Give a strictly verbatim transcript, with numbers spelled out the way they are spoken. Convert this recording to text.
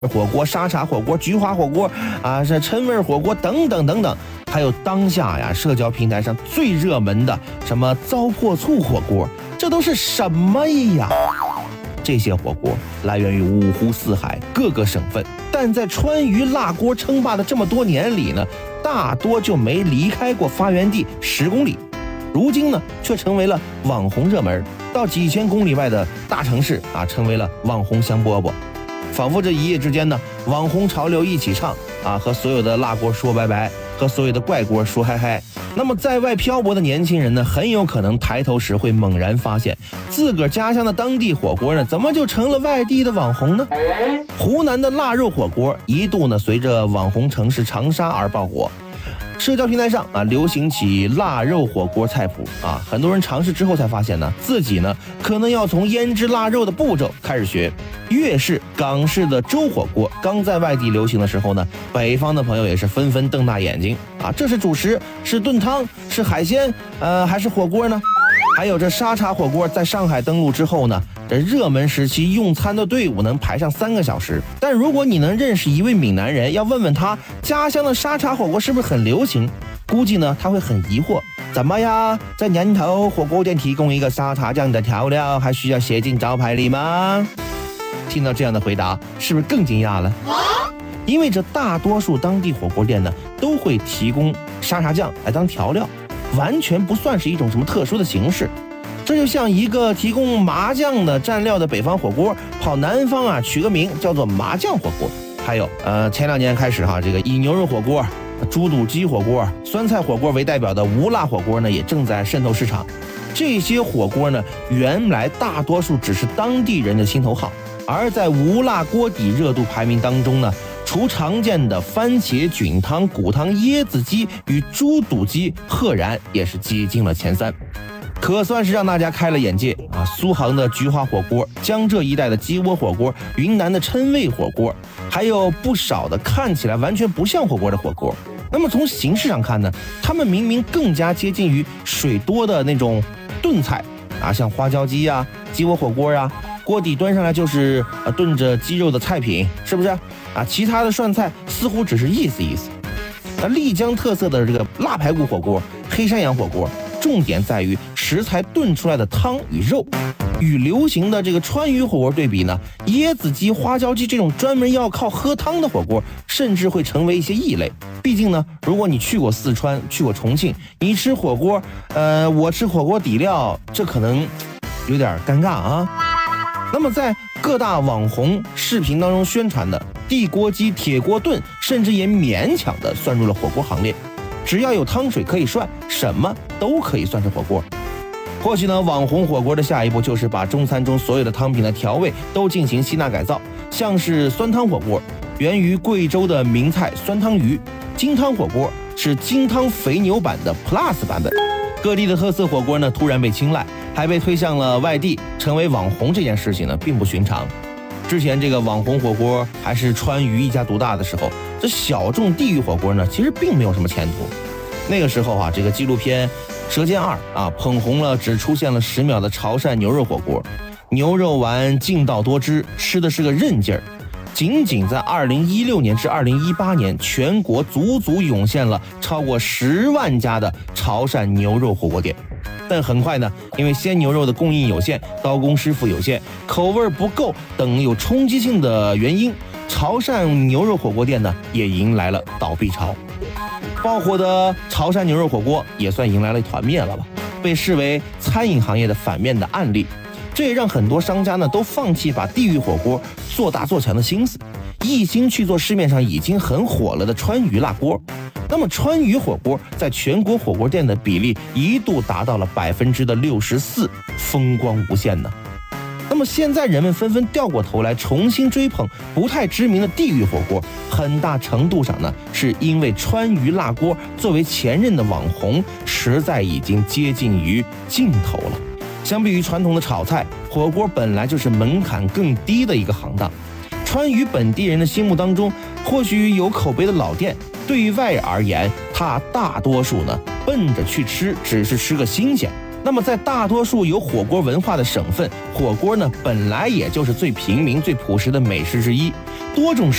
火锅、沙茶火锅、菊花火锅啊，是抻味火锅等等等等，还有当下呀社交平台上最热门的什么糟粕醋火锅，这都是什么呀？这些火锅来源于五湖四海各个省份，但在川渝辣锅称霸的这么多年里呢，大多就没离开过发源地十公里。如今呢，却成为了网红热门，到几千公里外的大城市啊，成为了网红香饽饽。仿佛这一夜之间呢，网红潮流一起唱啊，和所有的辣锅说拜拜，和所有的怪锅说嗨嗨。那么在外漂泊的年轻人呢，很有可能抬头时会猛然发现，自个儿家乡的当地火锅呢，怎么就成了外地的网红呢？湖南的腊肉火锅一度呢，随着网红城市长沙而爆火。社交平台上啊，流行起腊肉火锅菜谱啊，很多人尝试之后才发现呢，自己呢可能要从腌制腊肉的步骤开始学。粤式、港式的粥火锅刚在外地流行的时候呢，北方的朋友也是纷纷瞪大眼睛啊，这是主食，是炖汤，是海鲜，呃，还是火锅呢？还有这沙茶火锅在上海登陆之后呢，这热门时期用餐的队伍能排上三个小时。但如果你能认识一位闽南人，要问问他家乡的沙茶火锅是不是很流行，估计呢他会很疑惑，怎么呀，在年头火锅店提供一个沙茶酱的调料还需要写进招牌里吗？听到这样的回答，是不是更惊讶了？因为这大多数当地火锅店呢都会提供沙茶酱来当调料，完全不算是一种什么特殊的形式。这就像一个提供麻酱的蘸料的北方火锅跑南方啊取个名叫做麻酱火锅。还有呃前两年开始哈，这个以牛肉火锅、猪肚鸡火锅、酸菜火锅为代表的无辣火锅呢也正在渗透市场。这些火锅呢原来大多数只是当地人的心头好，而在无辣锅底热度排名当中呢，除常见的番茄菌汤、骨汤、椰子鸡与猪肚鸡，赫然也是挤进了前三，可算是让大家开了眼界啊！苏杭的菊花火锅、江浙一带的鸡窝火锅、云南的抻味火锅，还有不少的看起来完全不像火锅的火锅。那么从形式上看呢，他们明明更加接近于水多的那种炖菜啊，像花椒鸡啊、鸡窝火锅啊。锅底端上来就是呃炖着鸡肉的菜品，是不是啊？其他的涮菜似乎只是意思意思。那丽江特色的这个腊排骨火锅、黑山羊火锅，重点在于食材炖出来的汤与肉。与流行的这个川渝火锅对比呢，椰子鸡、花椒鸡这种专门要靠喝汤的火锅，甚至会成为一些异类。毕竟呢，如果你去过四川、去过重庆，你吃火锅，呃，我吃火锅底料，这可能有点尴尬啊。那么在各大网红视频当中宣传的地锅鸡、铁锅炖，甚至也勉强的算入了火锅行列。只要有汤水可以涮，什么都可以算是火锅。或许呢，网红火锅的下一步就是把中餐中所有的汤品的调味都进行吸纳改造，像是酸汤火锅，源于贵州的名菜酸汤鱼；金汤火锅是金汤肥牛版的 Plus 版本。各地的特色火锅呢，突然被青睐，还被推向了外地，成为网红这件事情呢，并不寻常。之前这个网红火锅还是川渝一家独大的时候，这小众地域火锅呢，其实并没有什么前途。那个时候啊，这个纪录片《舌尖二》啊，捧红了只出现了十秒的潮汕牛肉火锅，牛肉丸劲道多汁，吃的是个韧劲儿。仅仅在二零一六年至二零一八年，全国足足涌现了超过十万家的潮汕牛肉火锅店。但很快呢，因为鲜牛肉的供应有限、刀工师傅有限、口味不够等有冲击性的原因，潮汕牛肉火锅店呢也迎来了倒闭潮。爆火的潮汕牛肉火锅也算迎来了一团灭了吧，被视为餐饮行业的反面的案例。这也让很多商家呢都放弃把地域火锅做大做强的心思，一心去做市面上已经很火了的川渝辣锅。那么川渝火锅在全国火锅店的比例一度达到了百分之的六十四，风光无限呢。那么现在人们纷纷掉过头来重新追捧不太知名的地域火锅，很大程度上呢是因为川渝辣锅作为前任的网红，实在已经接近于尽头了。相比于传统的炒菜，火锅本来就是门槛更低的一个行当。川渝本地人的心目当中，或许有口碑的老店，对于外而言，它大多数呢奔着去吃，只是吃个新鲜。 那么在大多数有火锅文化的省份，火锅呢本来也就是最平民、最朴实的美食之一，多种